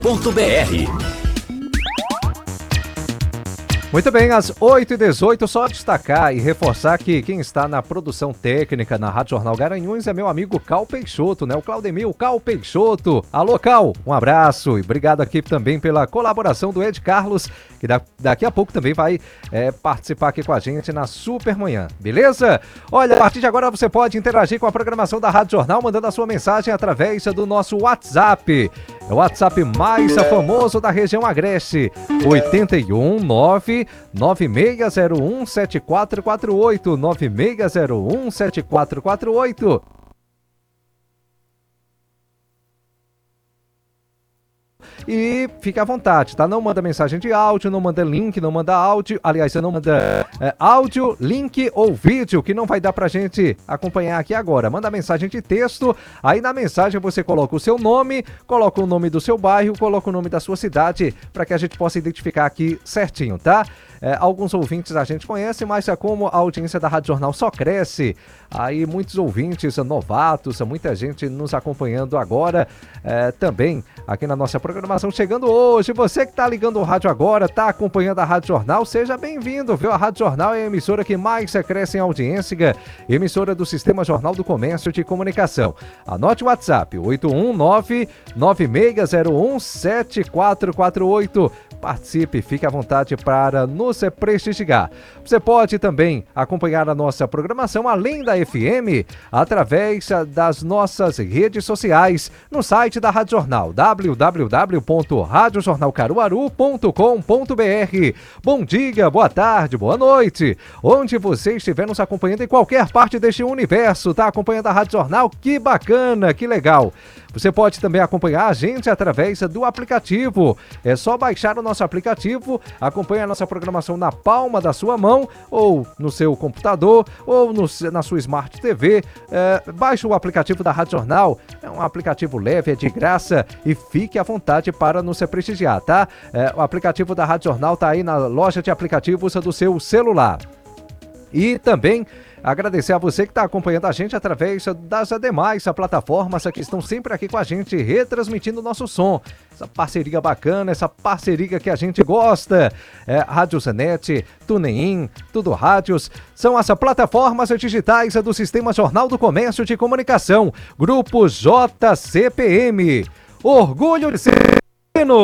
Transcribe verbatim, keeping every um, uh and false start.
ponto b r. Muito bem, às oito e dezoito, só destacar e reforçar que quem está na produção técnica na Rádio Jornal Garanhuns é meu amigo Cal Peixoto, né? O Claudemir Cal Peixoto. Alô, Cal, um abraço e obrigado aqui também pela colaboração do Ed Carlos, que da, daqui a pouco também vai é, participar aqui com a gente na Supermanhã, beleza? Olha, a partir de agora você pode interagir com a programação da Rádio Jornal, mandando a sua mensagem através do nosso WhatsApp. É o WhatsApp mais famoso da região Agreste, oito um nove nove seis zero um sete quatro quatro oito, nove seis zero um sete quatro quatro oito. E fique à vontade, tá? Não manda mensagem de áudio, não manda link, não manda áudio. Aliás, você não manda é, áudio, link ou vídeo, que não vai dar pra gente acompanhar aqui agora. Manda mensagem de texto, aí na mensagem você coloca o seu nome, coloca o nome do seu bairro, coloca o nome da sua cidade, para que a gente possa identificar aqui certinho, tá? É, alguns ouvintes a gente conhece, mas é como a audiência da Rádio Jornal só cresce, aí muitos ouvintes novatos, muita gente nos acompanhando agora, é, também aqui na nossa programação, chegando hoje. Você que está ligando o rádio agora, está acompanhando a Rádio Jornal, seja bem-vindo, viu? A Rádio Jornal é a emissora que mais cresce em audiência, emissora do Sistema Jornal do Comércio de Comunicação. Anote o WhatsApp, oito um nove nove seis zero um sete quatro quatro oito. Participe, fique à vontade para nos prestigiar. Você pode também acompanhar a nossa programação, além da F M, através das nossas redes sociais, no site da Rádio Jornal, w w w ponto rádio jornal caruaru ponto com ponto b r. Bom dia, boa tarde, boa noite, onde você estiver nos acompanhando em qualquer parte deste universo, tá acompanhando a Rádio Jornal? Que bacana, que legal! Você pode também acompanhar a gente através do aplicativo. É só baixar o nosso aplicativo, acompanhar a nossa programação na palma da sua mão, ou no seu computador, ou no, na sua Smart T V. É, baixe o aplicativo da Rádio Jornal, é um aplicativo leve, é de graça, e fique à vontade para nos prestigiar, tá? É, o aplicativo da Rádio Jornal está aí na loja de aplicativos do seu celular. E também agradecer a você que está acompanhando a gente através das demais plataformas que estão sempre aqui com a gente, retransmitindo o nosso som. Essa parceria bacana, essa parceria que a gente gosta. É, Rádio Zenet, TuneIn, Tudo Rádios, são as plataformas digitais do Sistema Jornal do Comércio de Comunicação. Grupo J C P M. Orgulho de ser